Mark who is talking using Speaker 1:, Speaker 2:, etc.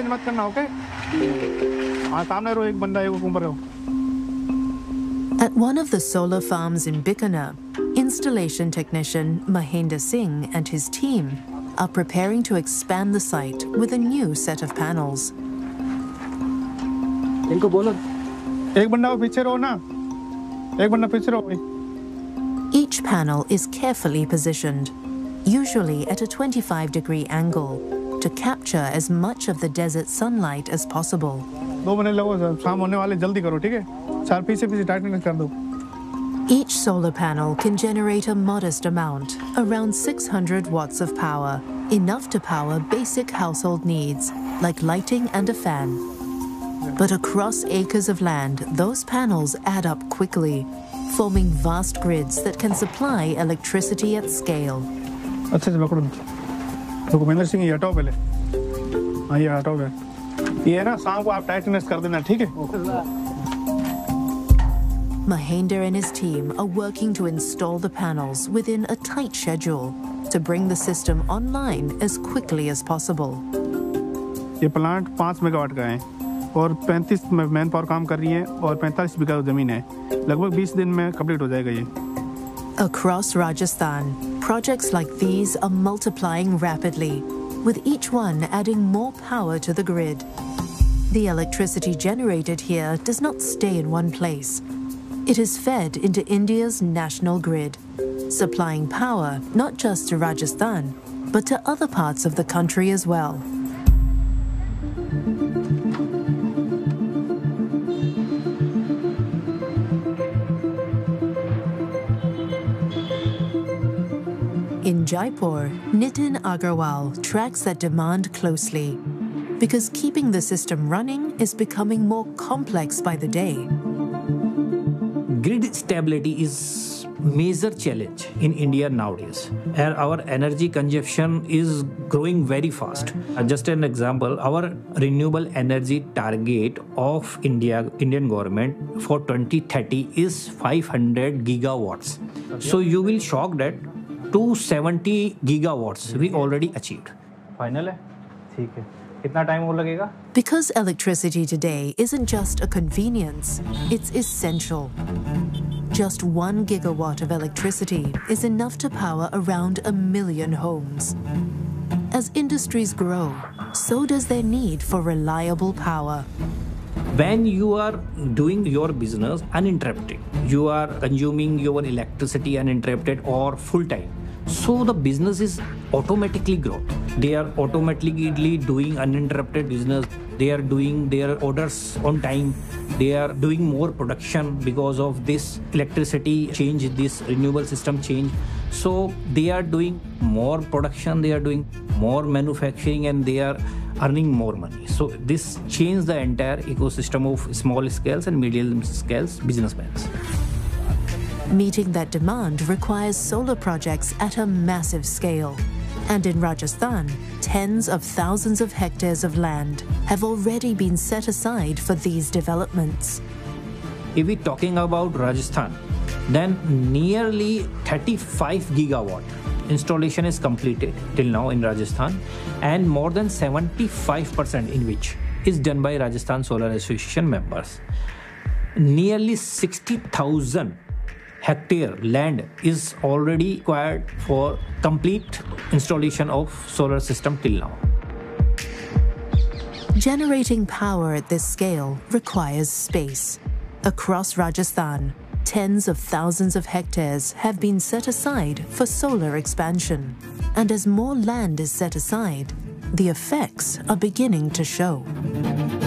Speaker 1: Damage मत करना, okay? हाँ, सामने रहो, एक बंदा है, वो ऊपर रहो.
Speaker 2: At one of the solar farms in Bikaner, installation technician Mahendra Singh and his team are preparing to expand the site with a new set of panels.
Speaker 1: इनको बोलो, एक बंदा पीछे रहो ना, एक बंदा पीछे रहो.
Speaker 2: Each panel is carefully positioned, usually at a 25-degree angle, to capture as much of the desert sunlight as possible.
Speaker 1: 2 minute लगो, शाम होने वाले, जल्दी करो, ठीक है? चार पीछे टाइटनिंग कर दो.
Speaker 2: Each solar panel can generate a modest amount, around 600 watts of power, enough to power basic household needs, like lighting and a fan. But across acres of land, those panels add up quickly, forming vast grids that can supply electricity at scale.
Speaker 1: अच्छे से पकड़ो. तो महेंद्र सिंह, ये हटाओ पहले. हाँ, ये हटाओ फिर. ये ना शाम को आप टाइटनेस कर देना, ठीक है?
Speaker 2: Mahendra and his team are working to install the panels within a tight schedule to bring the system online as quickly as possible.
Speaker 1: ये प्लांट 5 मेगावाट का है और 35 मैन पावर काम कर रही है और 45 बीघा जमीन है. लगभग 20 दिन में कंप्लीट हो जाएगा ये.
Speaker 2: Across Rajasthan, projects like these are multiplying rapidly, with each one adding more power to the grid. The electricity generated here does not stay in one place. It is fed into India's national grid, supplying power not just to Rajasthan, but to other parts of the country as well. In Jaipur, Nitin Agarwal tracks that demand closely, because keeping the system running is becoming more complex by the day.
Speaker 3: Grid stability is major challenge in India nowadays, and our energy consumption is growing very fast. Just an example, our renewable energy target of Indian government for 2030 is 500 gigawatts. So you will shock that 270 gigawatts we already achieved.
Speaker 1: Final है, ठीक है. कितना time और लगेगा?
Speaker 2: Because electricity today isn't just a convenience, it's essential. Just 1 gigawatt of electricity is enough to power around 1 million homes. As industries grow, so does their need for reliable power.
Speaker 3: When you are doing your business uninterrupted, you are consuming your electricity uninterrupted or full time, so the business is automatically grow. They are automatically doing uninterrupted business. They are doing their orders on time. They are doing more production because of this electricity change, this renewable system change. So they are doing more production, they are doing more manufacturing, and they are earning more money. So this changed the entire ecosystem of small scales and medium scales businessmen.
Speaker 2: Meeting that demand requires solar projects at a massive scale. And in Rajasthan, tens of thousands of hectares of land have already been set aside for these developments.
Speaker 3: If we're talking about Rajasthan, then nearly 35 gigawatt installation is completed till now in Rajasthan, and more than 75% in which is done by Rajasthan Solar Association members. Nearly 60,000 hectare land is already required for complete installation of solar system till now.
Speaker 2: Generating power at this scale requires space. Across Rajasthan, tens of thousands of hectares have been set aside for solar expansion. And as more land is set aside, the effects are beginning to show.